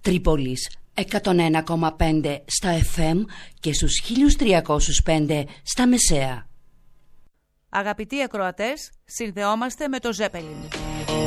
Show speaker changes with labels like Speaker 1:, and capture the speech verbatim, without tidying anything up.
Speaker 1: Τρίπολης εκατόν ένα κόμμα πέντε στα εφ εμ και στους χίλια τριακόσια πέντε στα μεσαία.
Speaker 2: Αγαπητοί ακροατές, συνδεόμαστε με το Zeppelin.